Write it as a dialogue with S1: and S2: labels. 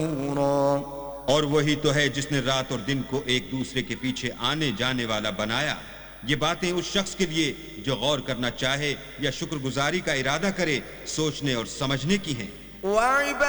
S1: और वही तो है जिसने रात और दिन को एक दूसरे के पीछे आने जाने वाला बनाया। ये बातें उस शख्स के लिए जो गौर करना चाहे या शुक्रगुजारी का इरादा करे, सोचने और समझने की हैं।